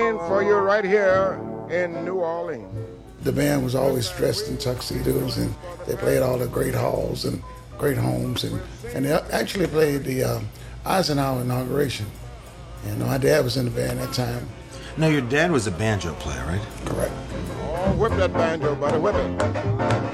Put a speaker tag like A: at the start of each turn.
A: playing for you right here in New Orleans.
B: The band was always dressed in tuxedos, and they played all the great halls and great homes, and they actually played the Eisenhower inauguration. And my dad was in the band at that time.
C: Now, your dad was a banjo player, right?
B: Correct.
A: Oh, whip that banjo, buddy, whip it.